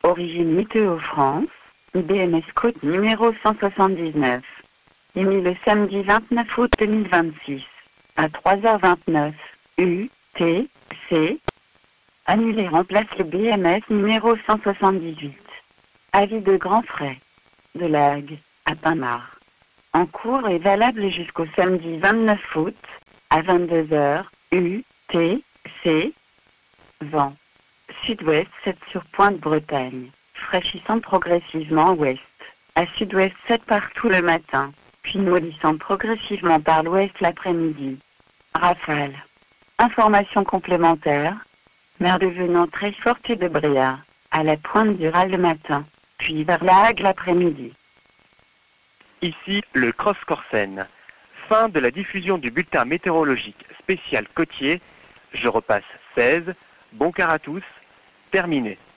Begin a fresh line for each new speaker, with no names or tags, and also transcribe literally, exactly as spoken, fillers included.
Origine Météo France, B M S Côte numéro cent soixante-dix-neuf. Émis le samedi vingt-neuf août deux mille vingt-six, à trois heures vingt-neuf, U, T, C. Annulé remplace le B M S numéro cent soixante-dix-huit. Avis de grand frais. De l'Ague, à Pinmar. En cours et valable jusqu'au samedi vingt-neuf août, à vingt-deux heures, U, T, C. Vent. Sud-ouest sept sur Pointe-Bretagne, fraîchissant progressivement ouest, à sud-ouest sept partout le matin, puis mollissant progressivement par l'ouest l'après-midi. Rafale. Information complémentaire. Mer devenant très forte et de brouillard, à la pointe du Ral le matin, puis vers la Hague l'après-midi.
Ici le Cross Corsen. Fin de la diffusion du bulletin météorologique spécial côtier. Je repasse seize. Bon quart à tous. Terminé.